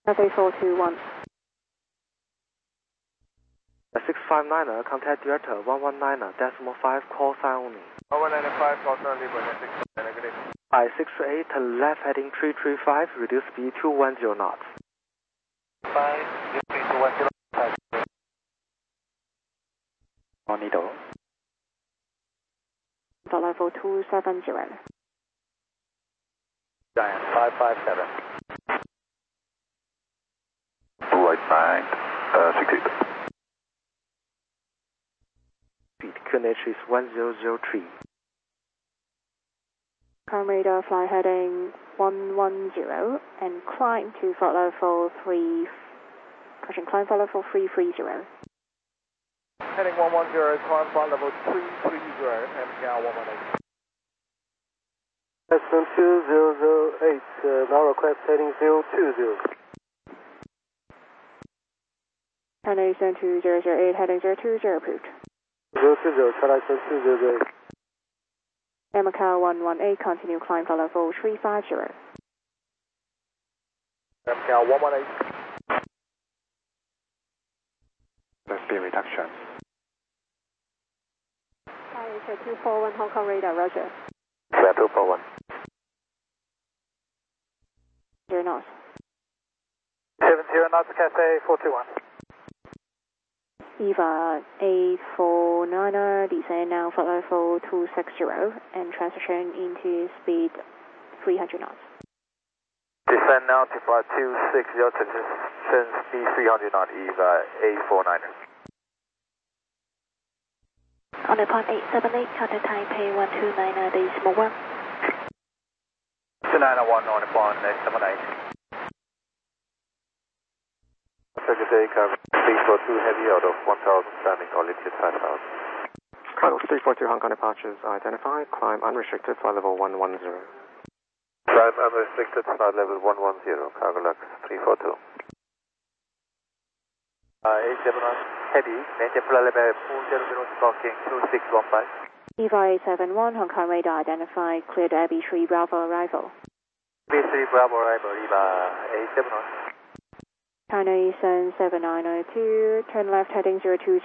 Cathay 421. 659er, contact Delta 119.5, call sign only. 195, call sign only, 659, I-638, left heading 335, reduce speed 210 knots. 5, 210, 5. On needle. For level 270. Giant, 557. Right 9, 68. Speed QNH is 1003. Current radar fly heading 110 and climb to flight level 3. Climb flight level 330. Heading 110, climb flight level 330, MCL 118. Cessna 2008, now request heading 020. Destination 2008, heading 020 approved. 020, Charlie 208. Macau 118, continue climb flight level 350. MCL 118. Speed reduction. Asia 241, Hong Kong radar, roger. 241. 0 knots. 70 knots, Cathay 421. EVA 849er, descend now flight level 260 and transition into speed 300 knots. Descend now to flight 260, transition speed 300 knot, EVA 849er. On the point 878, contact Taipei 129.1. 2901 on the point 878. Secretary, cover 342 heavy out of 1000, standing altitude 5000. Carlos 342 Hong Kong departures identified, climb unrestricted, flight level 110. Climb unrestricted, flight level 110, cargo lux 342. 871, heavy, maintain flight level 400, stalking 2615. EVA 871, Hong Kong radar identified, cleared Abbey 3 Bravo arrival. Abbey 3 Bravo arrival, EVA 871. China Eastern 7902, turn left heading 020.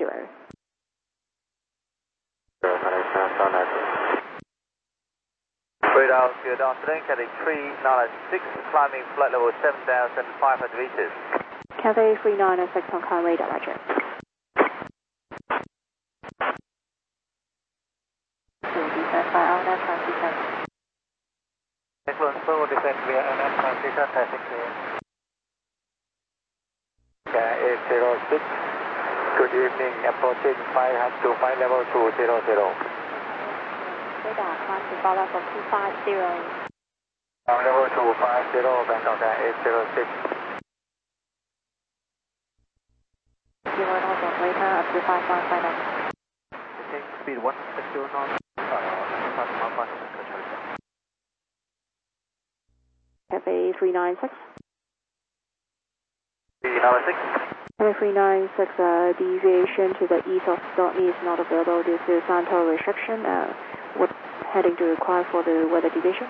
Radar, good afternoon, Cathay 396, climbing flight level 7,500 meters. Cathay 396, Hong Kong radar, roger. Descent by RNF transition. Excellent, full descent via RNF transition, passing clear. 806, good evening, approaching 5 to flight level 200. Radar, climb to flight level 250. Flight level 250, Bangkok 806. 0 knots operator up to 5159. Speed 160 knots. Cathay 396. 396. Cathay 396, deviation to the east of Dorney is not available due to Santo restriction. What heading do you require for the weather division?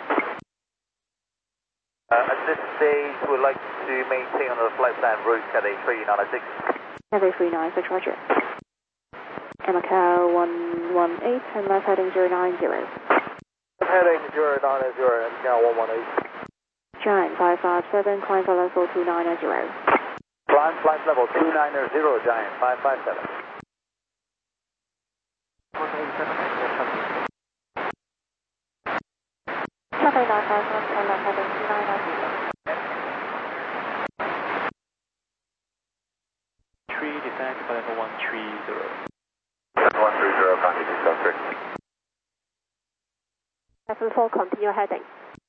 At this stage, we'd like to maintain on the flight plan route Cathay 396. Cathay 396, roger. Macau 118, and left heading 090. Heading 090, Macau 118. Giant 557, climb for level 290. Climb flight level 290, Giant 557. Cathay 951, turn left heading 290. 3, descend to level 130. 130, continue subject. Level 4, continue heading.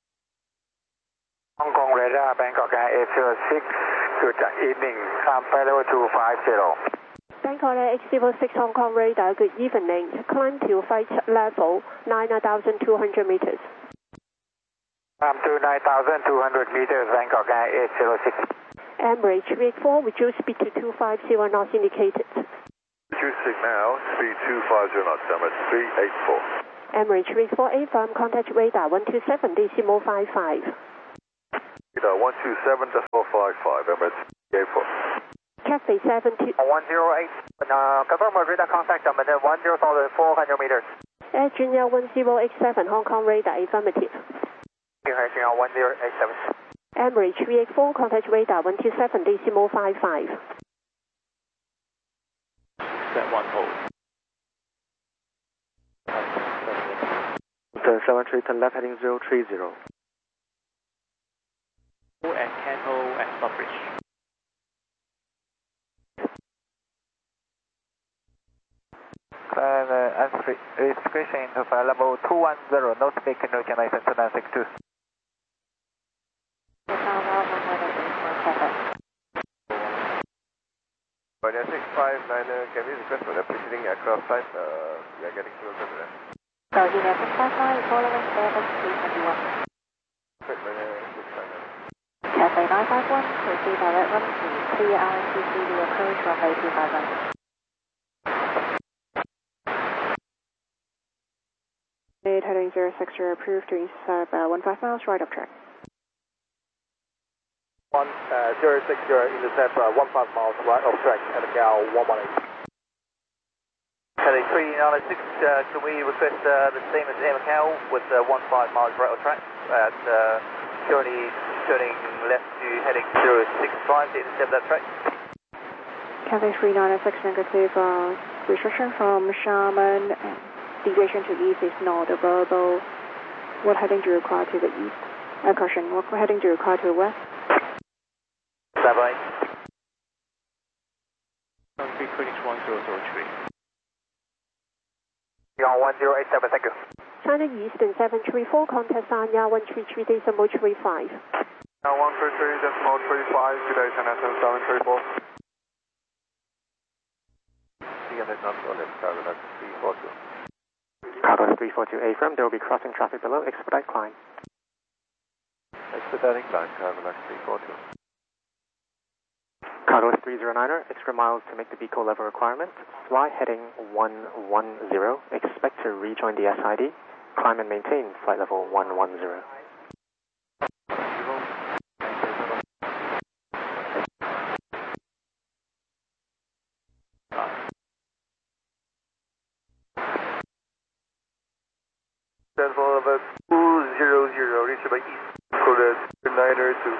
Hong Kong radar, Bangkok 806, good evening, climb flight level 250. Bangkok 806 Hong Kong radar, good evening. Climb to flight level 9,200 meters. Climb to 9,200 meters, Bangkok 806. Emirates 384, reduce speed to 250 knots indicated. Reducing now, speed 250 knots, Emirates 384. Emirates 348, firm contact radar 127.55. 127.455, Emirates A4. Cathay 72. 108, confirm our radar contact on 10,400 meters. Air Junior 1087 Hong Kong radar affirmative. Air Junior 1087. Emirates 384 contact radar 127.55. Set 1 hold. Turn 73, turn left heading 030. And Canto and Stockbridge. Answer registration into flight level 210, note taken, Norwegian license 962. Pioneer 659, can we request for the preceding aircraft type? We are getting closer to that. Pioneer 659, following Airbus 321. Pioneer 659. Cathay 951, proceed direct run to clear RNCC to approach runway 251. Heading 060 approved to intercept 15 miles right of track. 060 intercept 15 miles right of track at GAL 118. Heading 396, can we request the same as Air Macau with 15 miles right of track at currently turning left to heading 065 to intercept that track? Cathay 396 negative restriction from Xiamen. Deviation to east is not available. What heading do you require to the east? Caution, what heading do you require to the west? Bye-bye. Big Phoenix 1003. Beyond 1087, thank you. China Eastern 734 contact Sanya 133.35. 133.35, today China 734. Carlos 342 A-frame, they will be crossing traffic below, expedite climb. Expediting climb, Carlos 342. Carlos 309er, extra miles to make the BECO level requirement. Fly heading 110, expect to rejoin the SID. Climb and maintain flight level 110. Level of 200, reach by east. Code 902.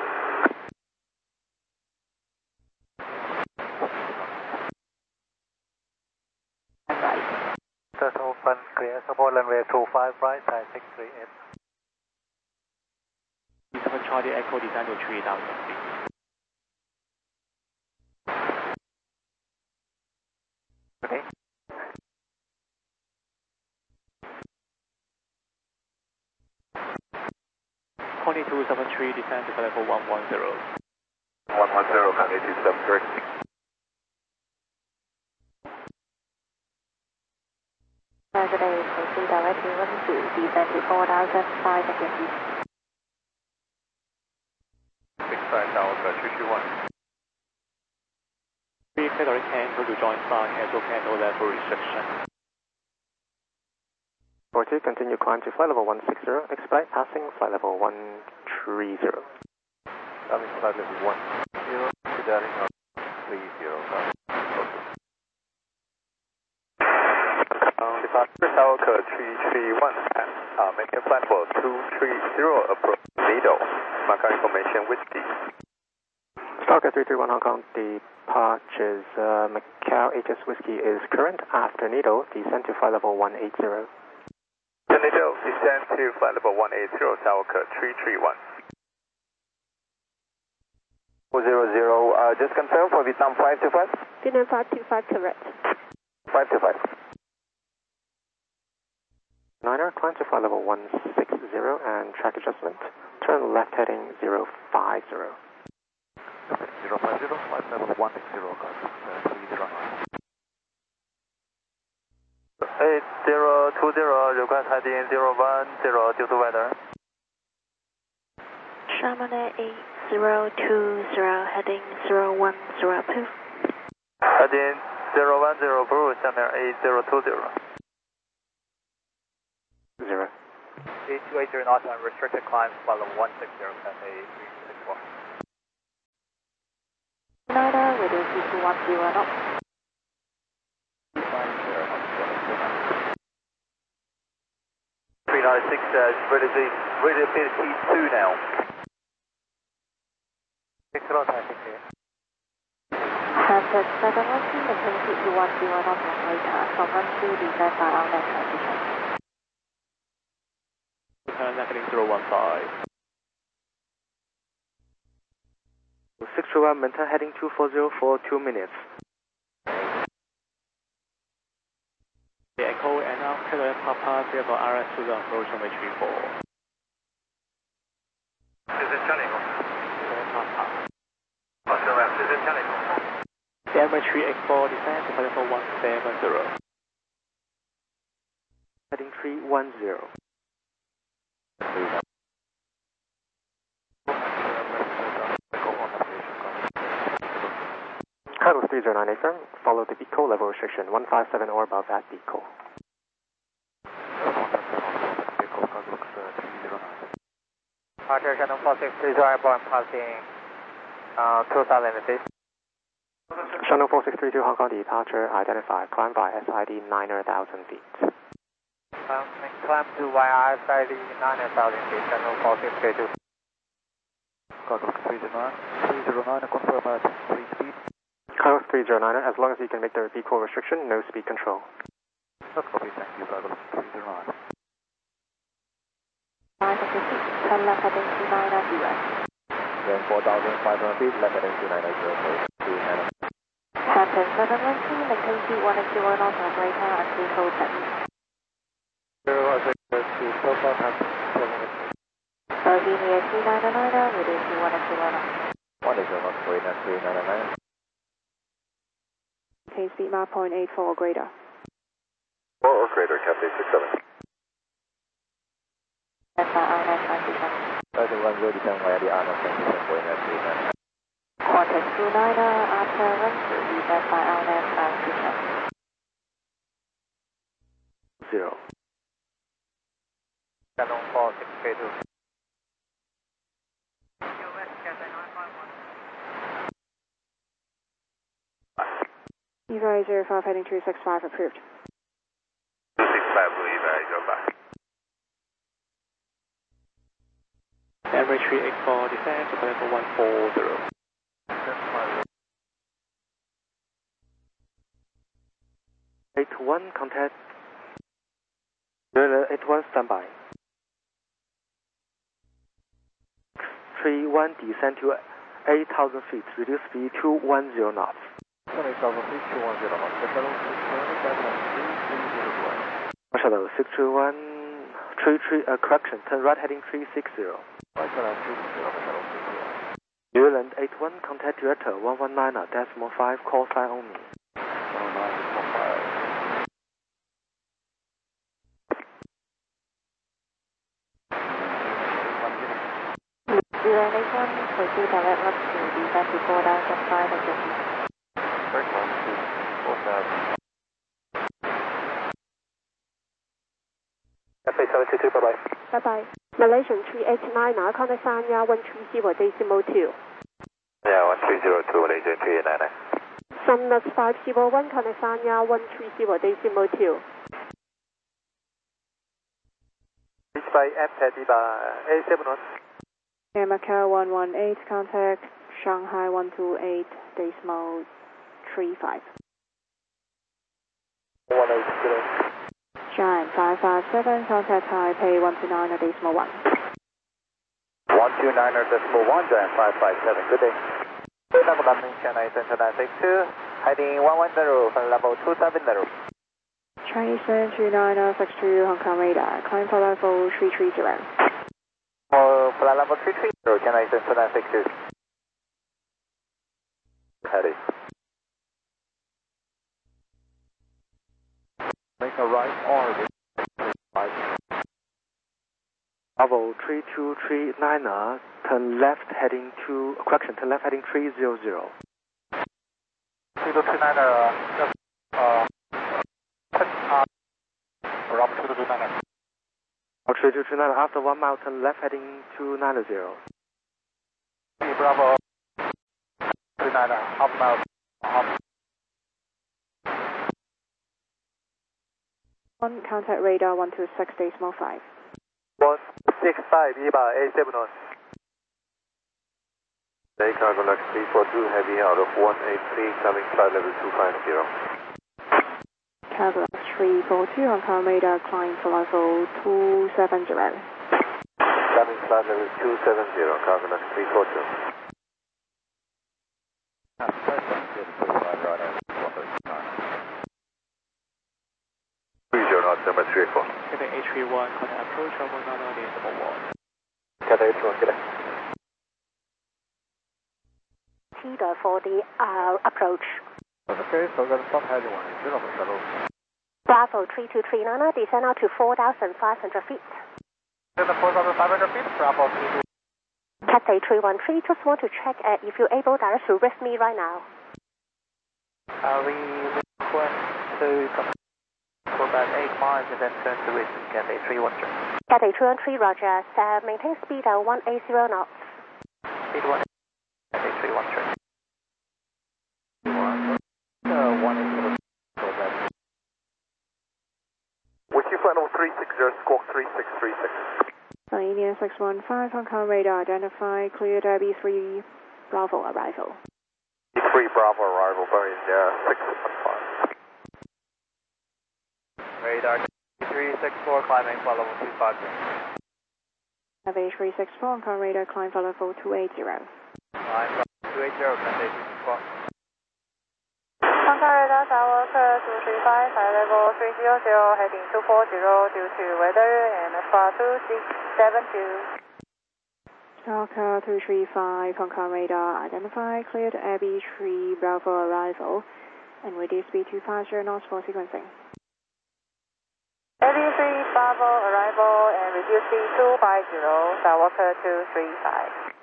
Right. Total fun clear, support runway 25 right, Thai 638. 7 Charlie Echo descend to 3000 feet. Okay. Pony 273 descend to level 110. 110, Pioneer 273. Today, proceed direct to run to descend to 4005 feet. 65 Tower 321. Free Federal Canto to join Star Canto Canto level restriction. 42, continue climb to flight level 160, expedite passing flight level 130. Coming flight level 10, expediting on 30. Departure Tower 331, maintain flight for 230, approach Lido, Macau information whiskey. Stalker 331 Hong Kong, departures Macau HS Whiskey is current after Nido, descend to flight level 180. Nido, descend to flight level 180, Tower 331. 400, just confirm for Vietnam 525. Vietnam 525 correct. 525. Niner, climb to flight level 160 and track adjustment. Turn left heading 050. 050, flight level 160, 309. 8020, request heading 010 due to weather. Xiamen 8020, heading 010 approved. Heading 010 approved, Xiamen 8020. 0. 8280 not on restricted climb, flight level 160, Cathay 361. Singapore. Niner, radio 3210 knots. 396, radio T2 now. 6 knots, I think here. Hampton 712, maintain 3210 knots and radar from 12, descend by outlet transition. Turn left heading 015. 631, maintain heading 240 for 2 minutes. The Echo and now Kilo Papa, therefore RS to the approach on H34. This is Charlie. Papa. This is Charlie. Denver 384, descend to for 170. Heading 310. Carlos 309 affirm, follow the BECO level restriction 157 or above at BECO. Departure Shannon 4632 airborne passing 2000 feet. Shannon 4632 Hong Kong departure identified, climb by SID 9,000 feet. Climb to via SID 9,000 feet, Shannon 4632. Carlos 309, confirm at 3 speed. Carlos 309, as long as you can make the BECO restriction, no speed control. That's copy, thank you, Carlos 309. 950, turn left heading 290 US. Then 4,500 feet, left heading 290, 290. Hampton 712, maintain 3110 knots and radar until code 7. 0 so far Hampton 712. Sardinia 399, radio 2110 knots. 1 399. Okay, speed map 0.84 or greater. Or greater, Cathay 67. Descend by outlet transition. 3010, descend via the Arnold transition, going at 399. Qantas 29er, after 12, descend by outlet transition. 0. Shannon 4632. Eva 05 heading 265 approved. 265, believe I go back. Denver 384, descend to for 140. 81, contact. 81, standby. 31, descend to 8,000 feet, reduce speed to 10 knots. 8,000 feet, 210 knots. Shadow 631, correction, turn right heading 360. New Zealand 81, contact Director 119.5, call sign only. 119.5. Zealand 81, pursue direct left to descend before down just 5 of the Break 1, 2, 4,000. Cathay 722, bye-bye. Bye-bye. Malaysian 389, contact Sanya 130.2. Yeah, 1302, Malaysia 389. Sunless 501, contact Sanya 130.2. Reached by MPAD by A71. Air Macau 118, contact Shanghai 128.35. 180. Shine 557, contact Taipei 129.1. 129.1, Giant 557, good day. Good level landing, Chennai Center 962, heading 110 from level 270. Chinese 729, 62 Hong Kong radar, climb for level 330. For flight level 330, Chennai Center 962. Heading. Make a right orbit. Bravo 3239, turn left heading to, correction, turn left heading 300. 3229, Bravo 3229. 3229, after 1 mile, turn left heading 290. Bravo. 29, half mile. On contact radar 126 decimal 5. 165, EVA A7 on. Cargo Lux 342, heavy out of 183, coming flight level 250. Cargo 342 on current radar, climb for level 270. Coming flight level 270, Cargo Lux 342. Number 34. Cathay A31, contact approach on 199 decimal 1. Cathay A31, get it. Teeter for the approach. Okay, so we're going to stop heading 180 for shuttle. Bravo 3239, descend out to 4,500 feet. Then the 4,500 feet, Bravo 32. Cathay 313, just want to check if you're able direct to with me right now. We request to come for about 8 miles and then turn to east, Cathay 313. Cathay 313, roger. Maintain speed at 180 knots. Speed 1, Cathay 313. 180. Whiskey flight number 360, squawk 3636. Indian 615 on current radar, identify, cleared Abbey 3 Bravo arrival. 3 Bravo arrival, bearing 615. Radar 364, climbing flight level 250. Abbey 364 on current radar, climb for level 280. Climb 280, Cathay 264. Contact radar tower 235, flight level 300, heading 240 due to weather and far 2672. Stalker 335 on current radar, identify, cleared Abbey 3 Bravo arrival, and reduce speed to 50 knots for sequencing. Abbey 3 Bravo arrival and reduce speed to 50, Skywalker 235.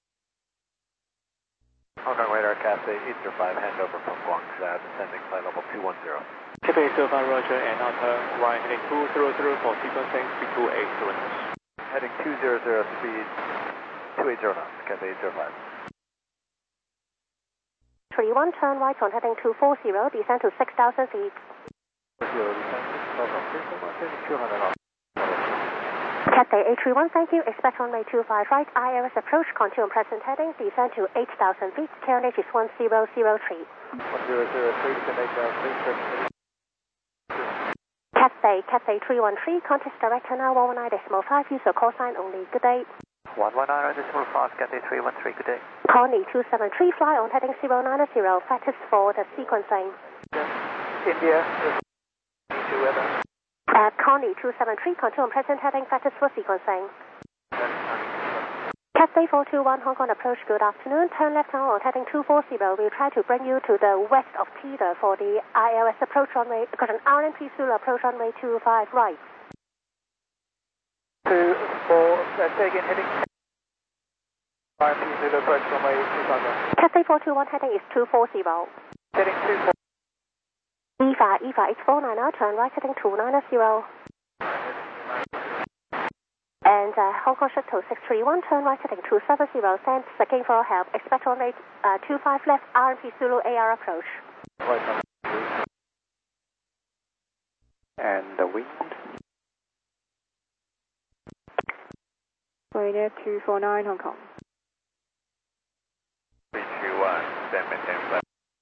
Hong Kong radar, Cathay 805, handover from Guangzhou, descending flight level 210. Cathay 805, roger, and now turn right heading 200 for sequencing, speed 280 knots. Heading 200, speed 280 knots, Cathay 805. 31, turn right on heading 240, descend to 6,000 feet. 40, descend 200 knots. Cathay A31, thank you. Expect runway 25 right, ILS approach, continue on present heading, descend to 8,000 feet, QNH is 1003. 1003, descend 8,000 feet. Cathay 313, contact director now 119.5, use your call sign only. Good day. 119.5, Cathay 313, good day. Connie 273, fly on heading 090, practice for the sequencing. India, into weather. Connie 273, continue on present heading, practice for sequencing. Cathay 421, Hong Kong approach, good afternoon. Turn left now on heading 240. We'll try to bring you to the west of Teeter for the ILS approach runway, because an RNP Zulu approach runway 25 right. 24, taking heading. RNP Zulu approach runway 25. Cathay 421, heading is 240. Heading 240. EVA 849, turn right heading 290. And Hong Kong Shuttle 631, turn right heading 270, thanks again for help. Expect on rate 25 left, RNP Zulu AR approach. Right. And the wind. Pioneer 249 Hong Kong. 321, stand maintain flight.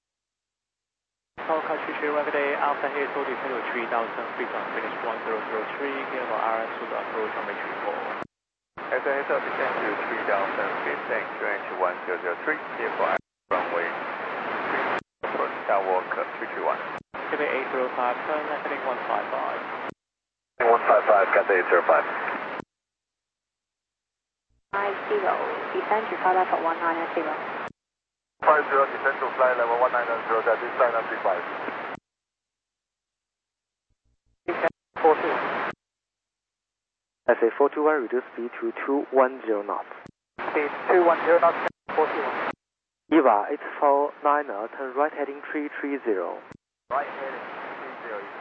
Car 331, good day. Alpha here, so descend to 3,000 feet on finish 1003, here for RS to the approach runway 34. Cathay descend to 3,000 feet, thanks QNH 1003, here for runway 3, approach Skywalker 331. Cathay 805, turn left heading 155. 155, Cathay 805. 50, descend to flight level 190. 50, descend to flight level 190, that is flight 935. 40. Cathay 421, reduce speed to 210 knots. Speed 210 knots, 41. EVA 849, turn right heading 330. Right heading 30 is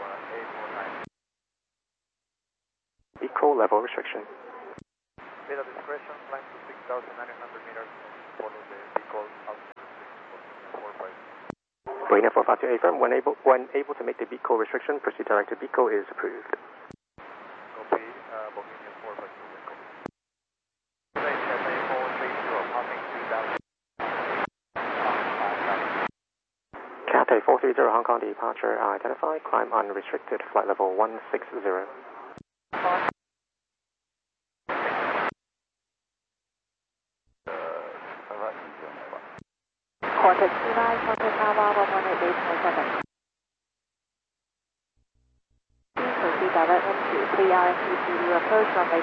849. Eco level restriction. Bit of discretion, climb to 6,900 meters. follow the Beagle altitude 645. Marina 452 affirm. When able to make the beat call restriction, proceed direct to beat call is approved. Copy, Bohemia 452 Echo. Today, Cathay 430, passing 2000. Cathay 430 Hong Kong departure identified. Climb unrestricted. Flight level 160. Contact 29, contact Tower 118.7. Please proceed direct to 3 RSVP, you approach runway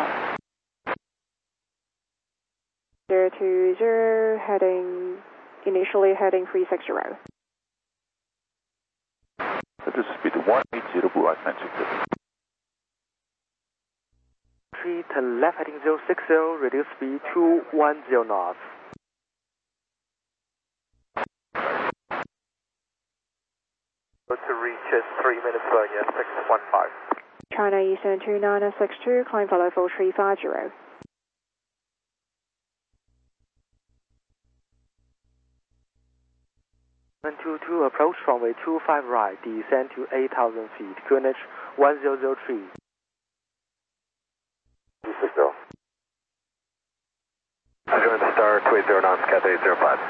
250. 020, heading, initially heading 360. This is speed 180 Blue Atlantic. 3 to left heading 060, reduce speed 210 knots. To reach at 3 minutes earlier, 615. China Eastern 2962, climb for level 350. Two approach runway 25 right, descend to 8,000 feet, QNH 1003. 260. Join the star 280 knots, Cathay 05.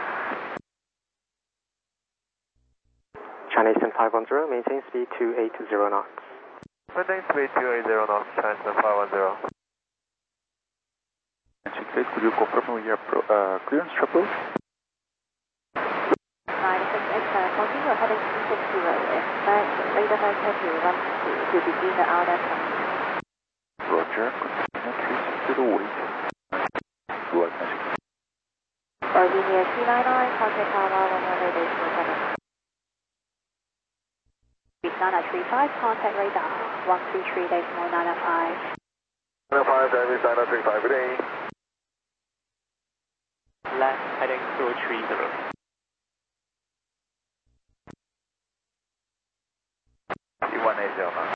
China Eastern 510, maintain speed 280 knots. Maintain speed 280 knots, China Eastern 510. Could you confirm your clearance triple? 96X, continue heading 360, expect radar vector to run to begin the RDAC. Roger, continue 360 wait. Blue Atlantic. Virginia 299, contact Tower 118.7. Nana 35, contact radar 133.905. 905, David, Nana 35, good day. Left heading 030. 180.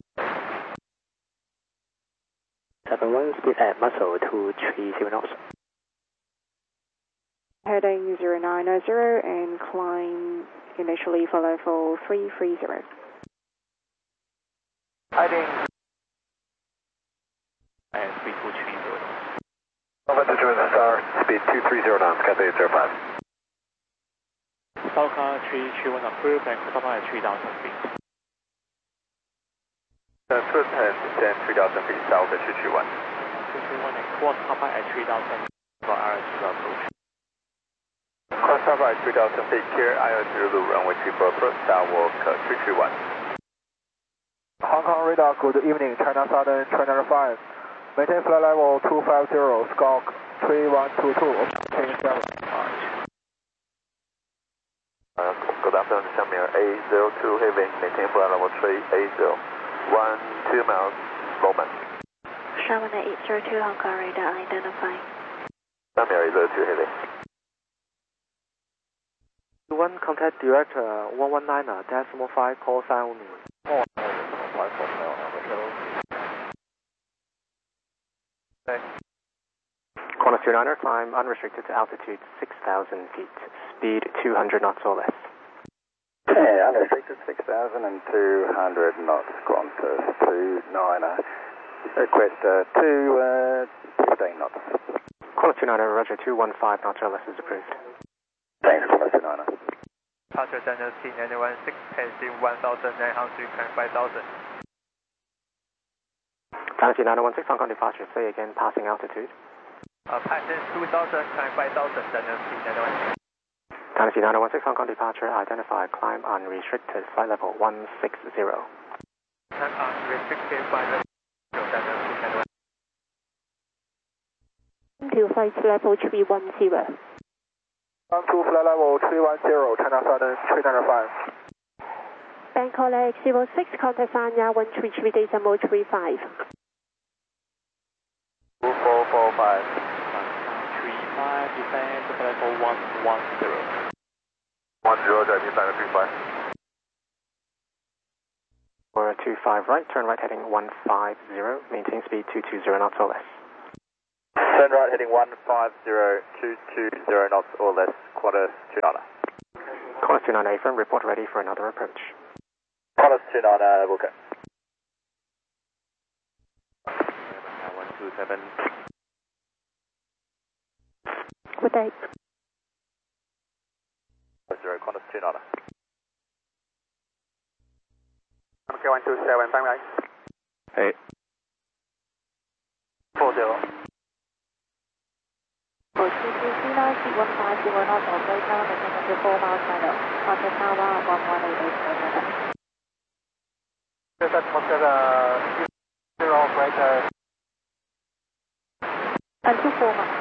71 speed at muscle 230 knots. Heading 090 and climb initially for level 330. Heading. And speed 230. Over to join the star, speed 230 knots, Cathay 05. Falcon 321 approved and Papa at 3,000 feet. First hand, descend 3,000 feet south at 231. 231 and quad Papa at 3,000 for RS to approach. Cross Papa at 3,000 feet, clear IO0 runway 24 approach, downwalk 331. Hong Kong radar, good evening, China Southern 395. Maintain flight level 250, Squawk 3122, obtain 7. Good afternoon, Xiaomi A02 Heavy, maintain flight level 380. 12 miles, Roman. Sherman 802, Hong Kong radar identifying. Xiaomi A02 Heavy. 1 contact director 119 decimal 5 call sign only. Corner 29er, climb unrestricted to altitude 6,000 feet, speed 200 knots or less. Yeah, unrestricted 6,200 knots, Qantas 29er. Request 215 knots. Corner 29er, Roger 215 knots or less is approved. Thanks, Qantas 29er. Departure Daniel T916, passing 1,900, climb 5,000. Taxi 916, Hong Kong departure, say again, passing altitude. Passing 2,000, climb 5,000, Daniel T916. Taxi 916, Hong Kong departure, identified, climb unrestricted, flight level 160. Climb unrestricted, flight level Daniel T916. To flight level 310. On to flight level 310, China Southern 395. Bangkok LAX 06, contact Sanya 133.35. 2445. 35, descend to level 110. 10, driving China 35. For 25 right, turn right heading 150, maintain speed 220 knots or less. Turn right heading 150, knots or less, Qantas 29er. Qantas 29er, affirm, report ready for another approach. Qantas 29er, Wilco. 127. Good day. 0, Qantas 29er. MK 127, bang right. Hey. 40. For 2239, seat 150 knots or greater, making it 4 miles final. Contact tower 11884. This atmosphere 0 greater. Until 4 miles.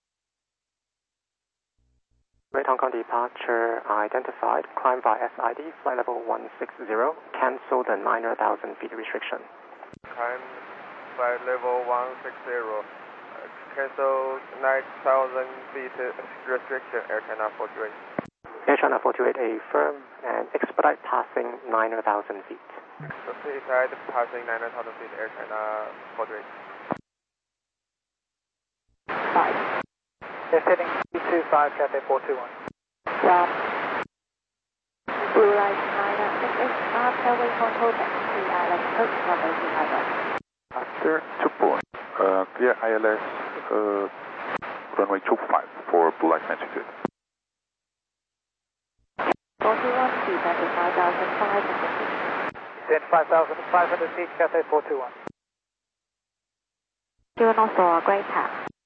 Great Hong Kong departure identified. Climb via SID, flight level 160. Cancel the 9,000 feet restriction. Climb flight level 160. Cancel 9,000 feet restriction, Air China 428. Air China 428, affirm, and expedite passing 9,000 feet. Expedite passing 9,000 feet, Air China 428. 5. Yes, heading 225, Cathay 421. Stop. Blue light 968, after waypoint open, 3 island approach, runway 25. After 2 point, clear ILS, runway 25 for Blue Light altitude. 41, descend to 5,500 feet. Descend 5,500 feet, Cathay 421. 0 knots or greater.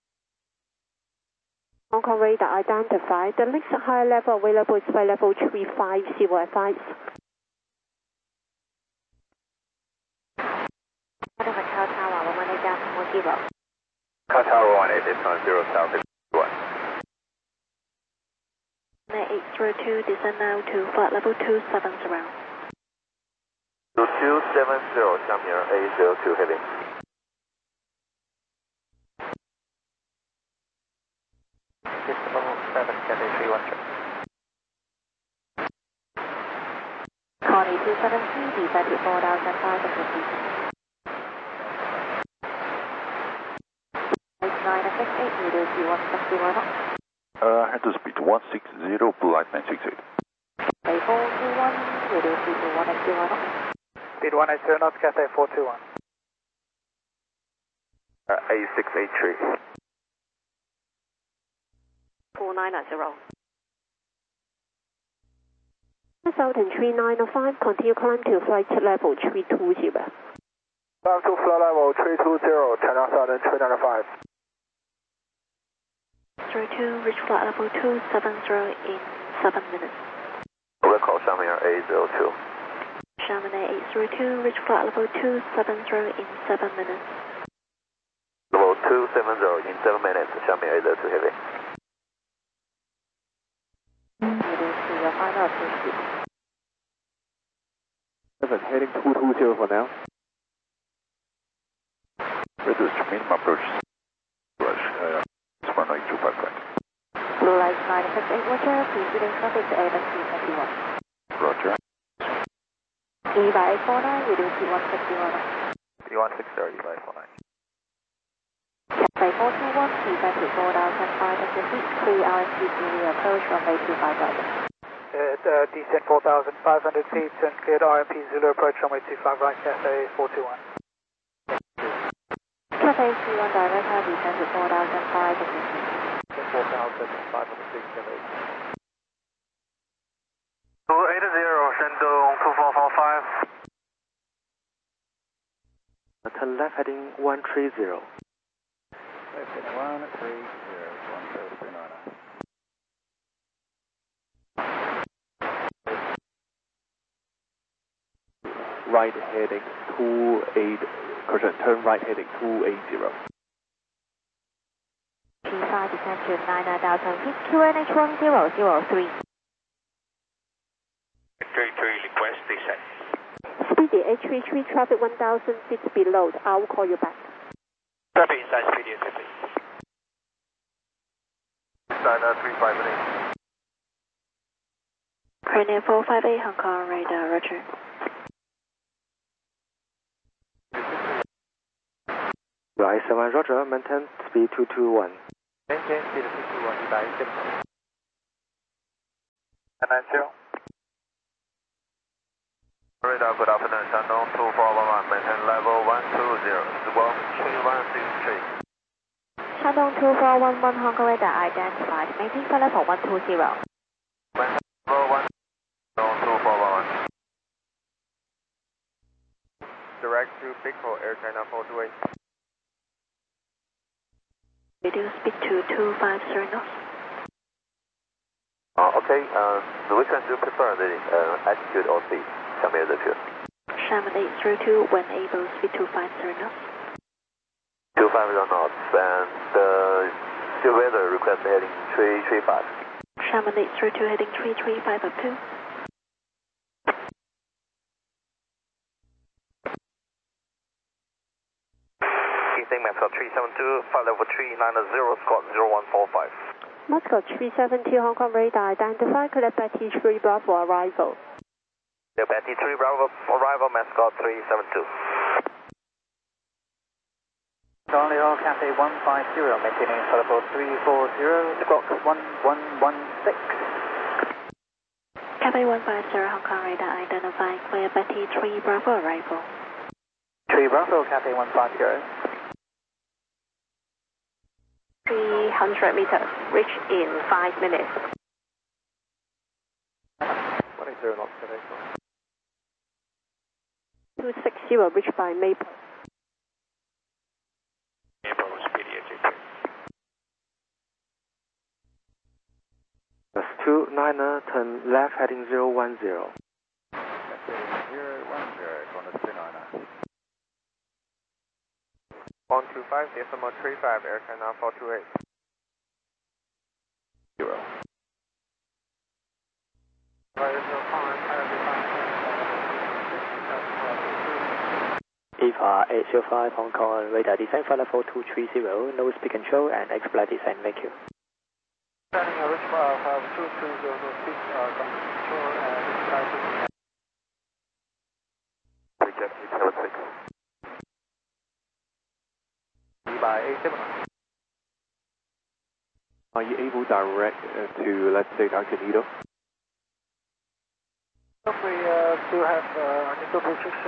Hong Kong radar identified. The next high level available is flight level 350 advice. Macau Tower 118.10. Macau Tower 118.10, South 1. 802, descend now to flight level 270. 270, Xiamen A02 heavy. Decimal 7, Cathay 313. Connie 270, descend to 4,500 feet. 968, meters, 161 knots. Head to speed 160, Blue Light 968. 421, meters, 181 knots. Speed 180 knots, Cathay 421. A683. 4990. Southern 3905, continue climb to flight level 320. Climb to flight level 320, China Southern 395. 32, reach flight level 270 in 7 minutes. Recall Xiamen A02. Xiamen A832, reach flight level 270 in 7 minutes. Level 270 in 7 minutes, Xiamen A02 heavy. Meters to your final approach. 7, heading 220 for now. Reduced minimum approach. Runway 25 right. Blue light 968, Roger, preceding traffic to AMS 321. Roger. EVA 849, reduce to 161. B160, EVA 849. Cathay 421, descend to 4,500 feet, free RSP approach, runway 25 Descend 4,500 feet and cleared RMP Zulu approach runway 25 right, Cathay 421. Cathay 31 director, descend to 4,500 feet. 4,500 feet, Cathay. 280, Shandong 2445. Turn left heading 130. Left heading 130, 139er. Right heading 28, correction, turn right heading 280. P5 descend to 9,000 feet, QNH 1003. 33 request descent. Speedy H33 traffic 1,000 feet below. I will call you back. Traffic inside speedy assembly. China 358. Premier 458 Hong Kong radar, Roger. Right, 7 Roger, maintain speed 221. Maintain speed 221, Eva A7. 990. Radar, good afternoon, Shandong 2411, maintain level 120, Squawk 3163. Shandong 2411, Hong Kong radar identified. Maintain flight level 120. Maintain level 1, Shandong 2411. Direct to Pico, Air China 428. Reduce speed to 250 knots. Okay, which one do you prefer, the altitude or speed? Tell me the truth. Sherman 832, when able, speed 250 knots. 250 knots, and your weather request heading 335. Sherman 832, heading 335 up to. Easting Mascot 372, flight level 390, squawk 0145. Muscat 370 Hong Kong radar identified, clear Betty 3 Bravo arrival. Yeah, Betty 3 Bravo arrival, Mascot 372. Charlie Hall, Cathay 150, maintaining flight level 340, squawk 1116. Cathay 150 Hong Kong radar identified, clear Betty 3 Bravo arrival. 3 Bravo, Cathay 150. 300 meters, reach in 5 minutes. 180 knots, Cathay. 260, reach by Maple. Maple, speed AJ2. That's 29er, turn left heading 010. Cathay 010, going to 39er. 125, decimal 35, Air China 428. 0. Eva 805 Hong Kong radar descent flight level 230, no speed control and expedite descent, thank you. Turning a reach bar of 230, no speed control and expedite descent. Reject 876. Eva A7. Are you able direct to, let's say, Dr. Nido? We do have needle restriction.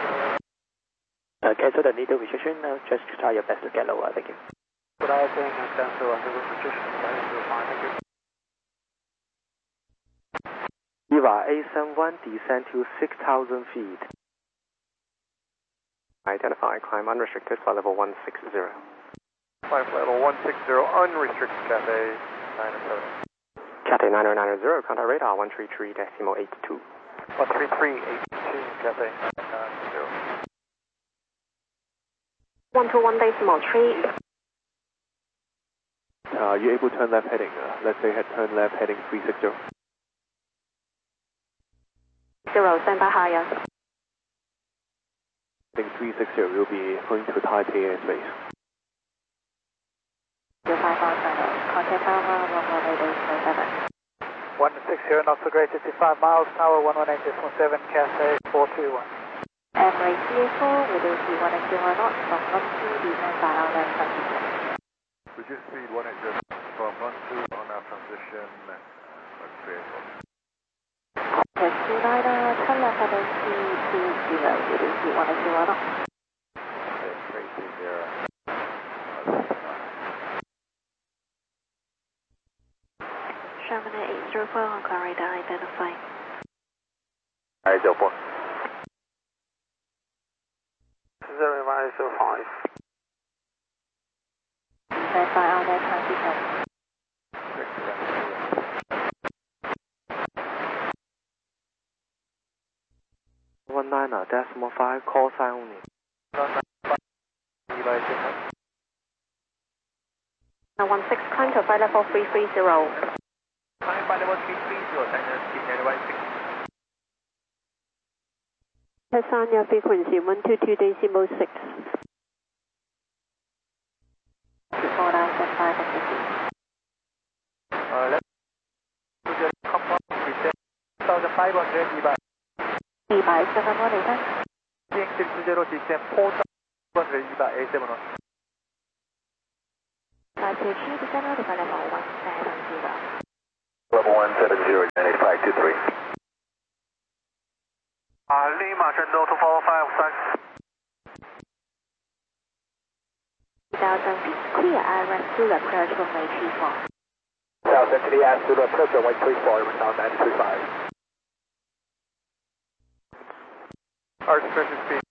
Cancel the needle restriction, just try your best to get lower, thank you. But I think cancel needle restriction, that is fine, thank you. Eva A71, descend to 6,000 feet. Identify, climb unrestricted, flight level 160. Climb flight level 160, unrestricted Cathay 907. Cathay 9090, contact radar 133.82. 133.82, Cathay 990. 121.3. Are you able to turn left heading? Let's say turn left heading 360. 0, stand by higher. Heading 360 will be going to Taipei airspace. contact tower 118.7. 160 knots to grade 55 miles, tower 118.7, Cathay 421. Emirates CA4, reduce speed 180 knots from 12, descend by outlet transition. Reduce speed 180 from 12 on our transition. Contact 29er, turn left heading 320, reduce speed 180 knots. 320. Sherman 804 Hong Kong radar identified. 804. 005. Descend by outlet transition. 19er, decimal 5, call sign only. 16, climb to flight level 330. Climb flight level 330, China speed 916. Tasmania frequency 122.6. 4975 and 50. Let's do the compound descent 1,500 200 7 1 descent. Being 620 descent 4,500 A7. 223, descend out of level 170. Level 170, 8523. Lima, Shenzhou 245, 1000 feet, clear ILS Zulu approach runway 24. 1000 to the air, Zulu approach runway 34, now 935. Our expected speed